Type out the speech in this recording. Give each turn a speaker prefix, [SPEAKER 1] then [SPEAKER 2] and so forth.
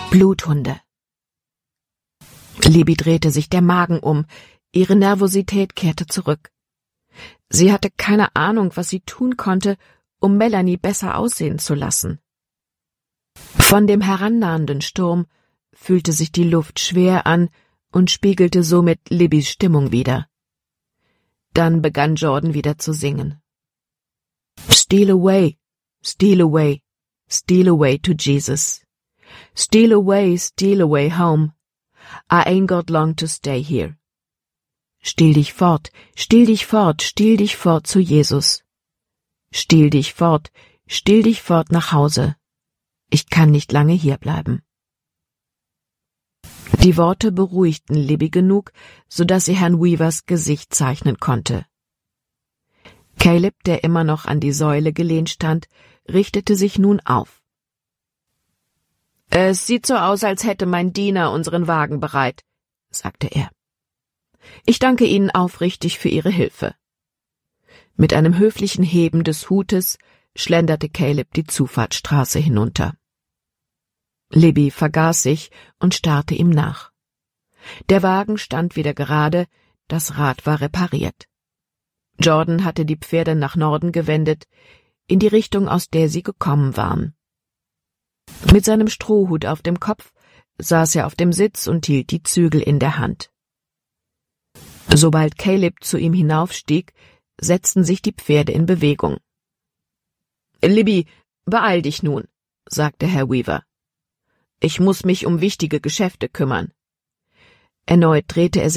[SPEAKER 1] Bluthunde. Libby drehte sich der Magen um, ihre Nervosität kehrte zurück. Sie hatte keine Ahnung, was sie tun konnte, um Melanie besser aussehen zu lassen. Von dem herannahenden Sturm fühlte sich die Luft schwer an und spiegelte somit Libbys Stimmung wider. Dann begann Jordan wieder zu singen. Steal away, steal away, steal away to Jesus. Steal away home. I ain't got long to stay here. Stiehl dich fort, stiehl dich fort, stiehl dich fort zu Jesus. Stiehl dich fort nach Hause. Ich kann nicht lange hierbleiben. Die Worte beruhigten Libby genug, so dass sie Herrn Weavers Gesicht zeichnen konnte. Caleb, der immer noch an die Säule gelehnt stand, richtete sich nun auf. »Es sieht so aus, als hätte mein Diener unseren Wagen bereit«, sagte er. »Ich danke Ihnen aufrichtig für Ihre Hilfe.« Mit einem höflichen Heben des Hutes schlenderte Caleb die Zufahrtsstraße hinunter. Libby vergaß sich und starrte ihm nach. Der Wagen stand wieder gerade, das Rad war repariert. Jordan hatte die Pferde nach Norden gewendet, in die Richtung, aus der sie gekommen waren. Mit seinem Strohhut auf dem Kopf saß er auf dem Sitz und hielt die Zügel in der Hand. Sobald Caleb zu ihm hinaufstieg, setzten sich die Pferde in Bewegung. »Libby, beeil dich nun«, sagte Herr Weaver. »Ich muss mich um wichtige Geschäfte kümmern.« Erneut drehte er